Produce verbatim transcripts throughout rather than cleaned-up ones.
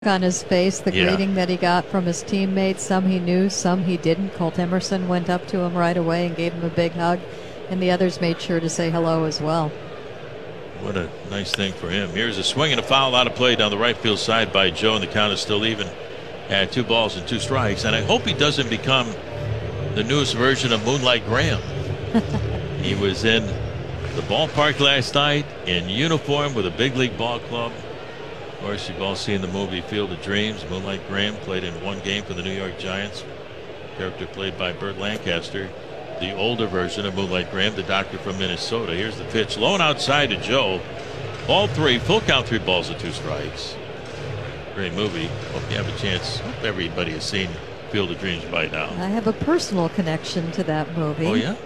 on his face, the Yeah. greeting that he got from his teammates. Some he knew, some he didn't. Colt Emerson went up to him right away and gave him a big hug, and the others made sure to say hello as well. What a nice thing for him. Here's a swing and a foul out of play down the right field side by Joe, and the count is still even at two balls and two strikes. And I hope he doesn't become the newest version of Moonlight Graham. He was in the ballpark last night in uniform with a big league ball club. Of course, you've all seen the movie Field of Dreams. Moonlight Graham played in one game for the New York Giants. Character played by Burt Lancaster. The older version of Moonlight Graham, the doctor from Minnesota. Here's the pitch, low and outside to Joe. Ball three, full count, three balls and two strikes. Great movie. Hope you have a chance. Hope everybody has seen Field of Dreams by now. I have a personal connection to that movie. Oh, yeah?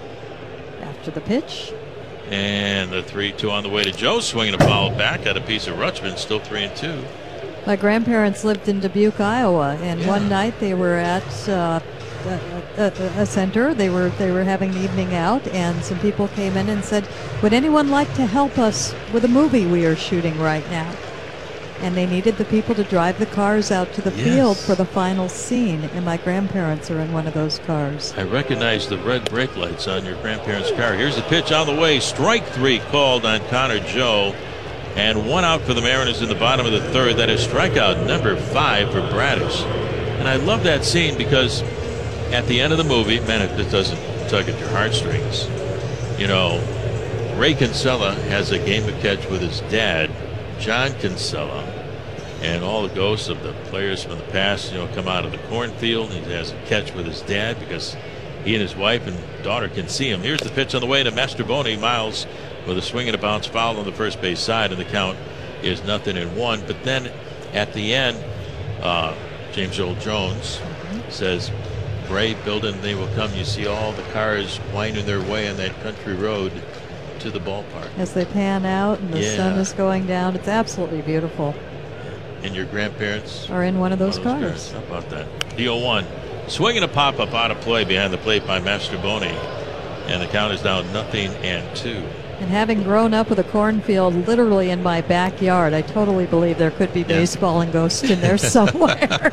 After the pitch. And the three two on the way to Joe, swinging a foul back at a piece of Rutschman, still three and two. My grandparents lived in Dubuque, Iowa, and Yeah. one night they were at uh, a, a, a center. They were they were having the evening out, and some people came in and said, "Would anyone like to help us with a movie we are shooting right now?" And they needed the people to drive the cars out to the Yes. field for the final scene, and my grandparents are in one of those cars. I recognize the red brake lights on your grandparents' car. Here's the pitch on the way. Strike three called on Connor Joe. And one out for the Mariners in the bottom of the third. That is strikeout number five for Bradish. And I love that scene because at the end of the movie, man, if it doesn't tug at your heartstrings, you know, Ray Kinsella has a game of catch with his dad, John Kinsella, and all the ghosts of the players from the past, you know, come out of the cornfield. He has a catch with his dad because he and his wife and daughter can see him. Here's the pitch on the way to Mastrobuoni. Miles with a swing and a bounce foul on the first base side, and the count is nothing in one. But then at the end, uh, James Earl Jones says, "Brave building, they will come." You see all the cars winding their way on that country road to the ballpark. As they pan out and the Yeah. sun is going down, it's absolutely beautiful. And your grandparents Are in one of those, one of cars. How about that? D oh one. Swinging a pop-up out of play behind the plate by Mastrobuoni. And the count is now nothing and two. And having grown up with a cornfield literally in my backyard, I totally believe there could be Yeah. baseball and ghosts in there somewhere.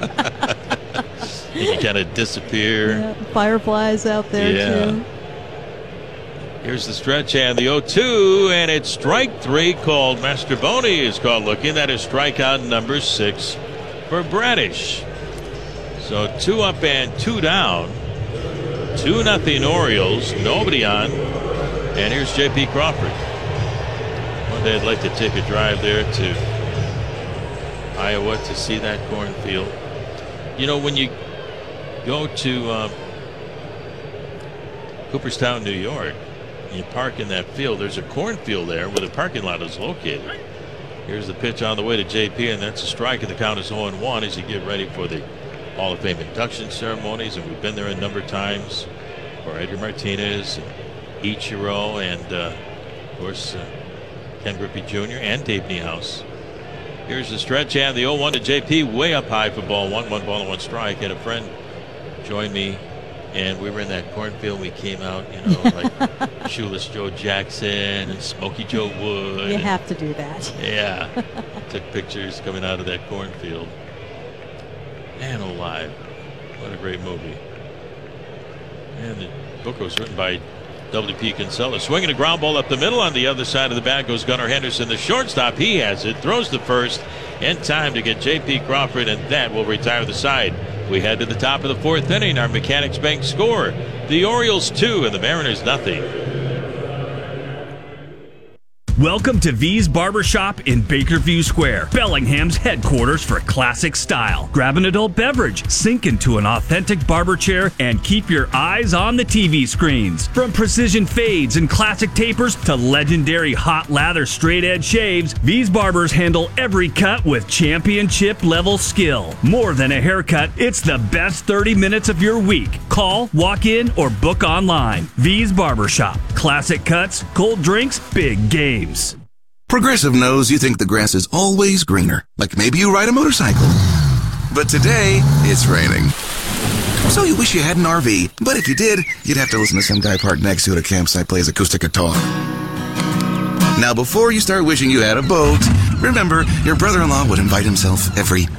You kind of disappear. Yeah, fireflies out there Yeah. too. Here's the stretch and the oh two, and it's strike three called. Mastrobuoni is called looking. That is strikeout number six for Bradish. So two up and two down. Two nothing Orioles. Nobody on. And here's J P Crawford. One day I'd like to take a drive there to Iowa to see that cornfield. You know, when you go to um, Cooperstown, New York, you park in that field, there's a cornfield there where the parking lot is located. Here's the pitch on the way to J P, and that's a strike, and the count is oh and one as you get ready for the Hall of Fame induction ceremonies. And we've been there a number of times for Edgar Martinez and Ichiro, and uh, of course uh, Ken Griffey Junior and Dave Niehaus. Here's the stretch and the oh one to J P, way up high for ball one, one ball and one strike. And a friend joined me, and we were in that cornfield. We came out, you know, like Shoeless Joe Jackson and Smokey Joe Wood. You have to do that. Yeah. Took pictures coming out of that cornfield. Man alive. What a great movie. And the book was written by W P Kinsella. Swinging a ground ball up the middle. On the other side of the bat goes Gunnar Henderson, the shortstop. He has it. Throws the first in time to get J P Crawford, and that will retire the side. We head to the top of the fourth inning. Our Mechanics Bank score: the Orioles two and the Mariners nothing. Welcome to V's Barbershop in Bakerview Square, Bellingham's headquarters for classic style. Grab an adult beverage, sink into an authentic barber chair, and keep your eyes on the T V screens. From precision fades and classic tapers to legendary hot lather straight edge shaves, V's Barbers handle every cut with championship level skill. More than a haircut, it's the best thirty minutes of your week. Call, walk in, or book online. V's Barbershop. Classic cuts, cold drinks, big games. Progressive knows you think the grass is always greener, like maybe you ride a motorcycle. But today, it's raining. So you wish you had an R V, but if you did, you'd have to listen to some guy parked next to it at a campsite plays acoustic guitar. Now, before you start wishing you had a boat, remember, your brother-in-law would invite himself every